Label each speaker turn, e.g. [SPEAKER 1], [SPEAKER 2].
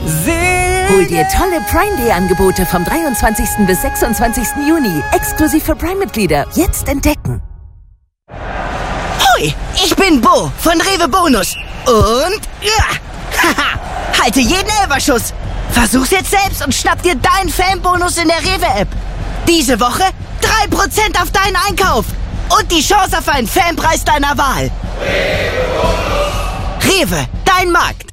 [SPEAKER 1] Hol dir tolle Prime Day Angebote vom 23. bis 26. Juni. Exklusiv für Prime-Mitglieder. Jetzt entdecken.
[SPEAKER 2] Hui, ich bin Bo von Rewe Bonus. Und haha, halte jeden Elferschuss. Versuch's jetzt selbst und schnapp dir deinen Fanbonus in der Rewe-App. Diese Woche 3% auf deinen Einkauf. Und die Chance auf einen Fanpreis deiner Wahl. Rewe, dein Markt.